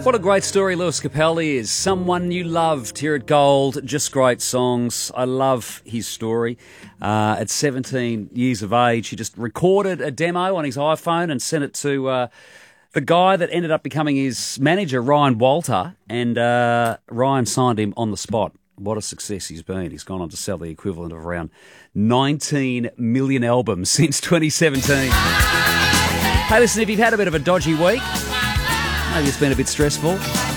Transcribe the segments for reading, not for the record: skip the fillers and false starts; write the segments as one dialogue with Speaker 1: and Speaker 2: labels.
Speaker 1: What a great story Lewis Capaldi is. Someone you loved here at Gold. Just great songs. I love his story. At 17 years of age, he just recorded a demo on his iPhone and sent it to the guy that ended up becoming his manager, Ryan Walter, and Ryan signed him on the spot. What a success he's been. He's gone on to sell the equivalent of around 19 million albums since 2017. Hey, listen, if you've had a bit of a dodgy week, maybe it's been a bit stressful,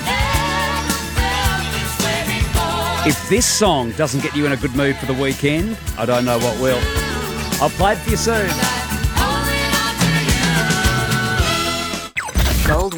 Speaker 1: if this song doesn't get you in a good mood for the weekend, I don't know what will. I'll play it for you soon.
Speaker 2: Gold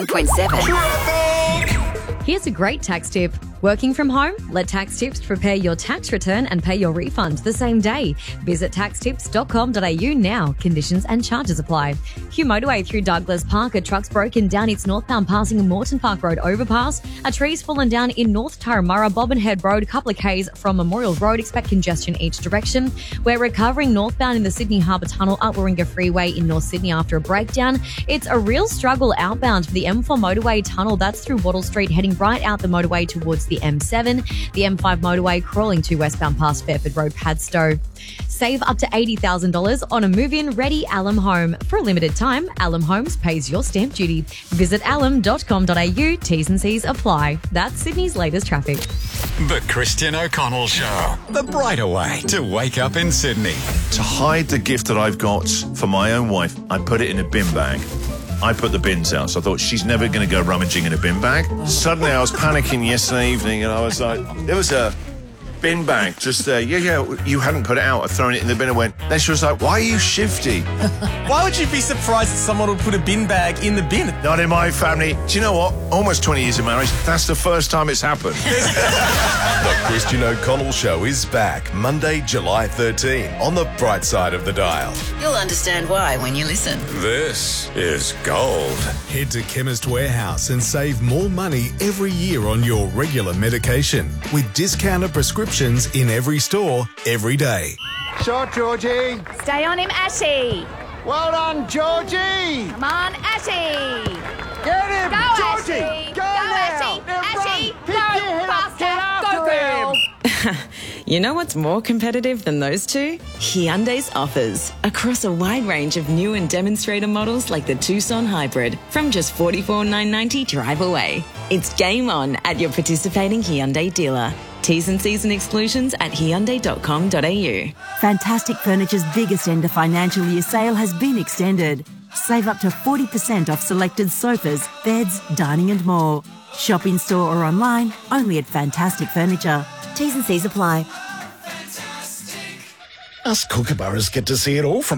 Speaker 2: 101.7.
Speaker 3: Here's a great tax tip. Working from home? Let Tax Tips prepare your tax return and pay your refund the same day. Visit taxtips.com.au now. Conditions and charges apply. Hugh Motorway through Douglas Park. A truck's broken down its northbound passing Moreton Park Road overpass. A tree's fallen down in North Turramurra, Bobbin Head Road. A couple of Ks from Memorial Road. Expect congestion each direction. We're recovering northbound in the Sydney Harbour Tunnel up Warringah Freeway in North Sydney after a breakdown. It's a real struggle outbound for the M4 Motorway Tunnel. That's through Wattle Street, heading right out the motorway towards the M7, the M5 motorway crawling to westbound past Fairford Road, Padstow. Save up to $80,000 on a move-in ready Alum home. For a limited time, Alum Homes pays your stamp duty. Visit alum.com.au. T's and C's apply. That's Sydney's latest traffic.
Speaker 4: The Christian O'Connell Show. The brighter way to wake up in Sydney.
Speaker 5: To hide the gift that I've got for my own wife, I put it in a bin bag. I put the bins out, so I thought she's never going to go rummaging in a bin bag. Suddenly I was panicking yesterday evening, and I was like, there was a bin bag just there. Yeah, you hadn't put it out. I'd thrown it in the bin and went. Then she was like, why are you shifty?
Speaker 6: Why would you be surprised that someone would put a bin bag in the bin?
Speaker 5: Not in my family. Do you know what? Almost 20 years of marriage, that's the first time it's happened.
Speaker 7: The Christian O'Connell Show is back Monday, July 13 on the bright side of the dial.
Speaker 2: You'll understand why when you listen.
Speaker 7: This is Gold. Head to Chemist Warehouse and save more money every year on your regular medication with discounted prescriptions in every store, every day.
Speaker 8: Shot, Georgie.
Speaker 9: Stay on him, Ashy.
Speaker 8: Well done, Georgie.
Speaker 9: Come on, Ashy.
Speaker 8: Get him,
Speaker 9: Go,
Speaker 8: Georgie.
Speaker 9: Ashy.
Speaker 8: Go
Speaker 9: Ashy.
Speaker 8: now.
Speaker 9: Ashy.
Speaker 8: Pick your head up. Get
Speaker 9: Faster. Go,
Speaker 8: after
Speaker 9: girl.
Speaker 8: him.
Speaker 10: You know what's more competitive than those two? Hyundai's offers. Across a wide range of new and demonstrator models like the Tucson Hybrid from just $44,990 drive away. It's game on at your participating Hyundai dealer. T's and C's and exclusions at Hyundai.com.au.
Speaker 11: Fantastic Furniture's biggest end of financial year sale has been extended. Save up to 40% off selected sofas, beds, dining and more. Shop in store or online, only at Fantastic Furniture. T's and C's apply.
Speaker 12: Us kookaburras get to see it all from